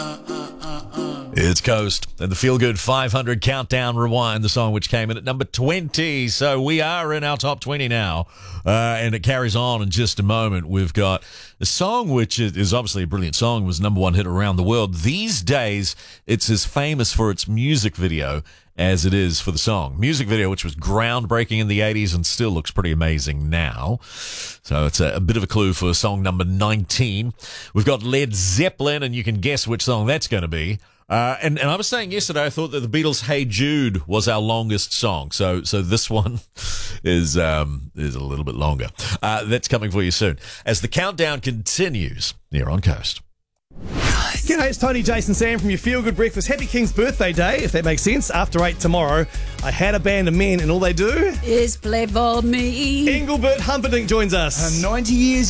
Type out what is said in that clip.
It's Coast and the Feel Good 500 Countdown Rewind, the song which came in at number 20. So we are in our top 20 now, and it carries on in just a moment. We've got a song which is obviously a brilliant song, was number one hit around the world. These days, it's as famous for its music video as it is for the song. Music video, which was groundbreaking in the 80s and still looks pretty amazing now. So it's a bit of a clue for song number 19. We've got Led Zeppelin, and you can guess which song that's going to be. And I was saying yesterday, I thought that the Beatles' Hey Jude was our longest song. So this one is a little bit longer. That's coming for you soon. As the countdown continues here on Coast. G'day, it's Tony, Jason, Sam from your Feel Good Breakfast. Happy King's birthday day, if that makes sense. After 8 tomorrow, I had a band of men and all they do is play for me. Engelbert Humperdinck joins us. 90 years